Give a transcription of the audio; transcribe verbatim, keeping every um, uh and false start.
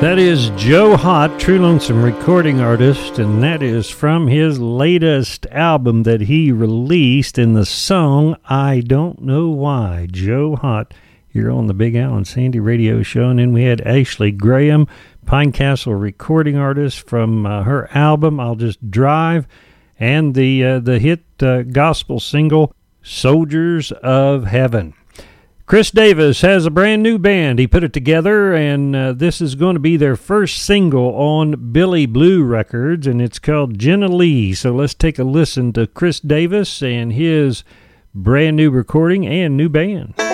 That is Joe Hott, True Lonesome recording artist, and that is from his latest album that he released in the song I Don't Know Why. Joe Hott here on the Big Al and Sandy radio show. And then we had Ashley Graham, Pine Castle recording artist, from uh, her album I'll Just Drive, and the, uh, the hit uh, gospel single Soldiers of Heaven. Chris Davis has a brand new band. He put it together, and uh, this is going to be their first single on Billy Blue Records, and it's called Jenna Lee. So let's take a listen to Chris Davis and his brand new recording and new band.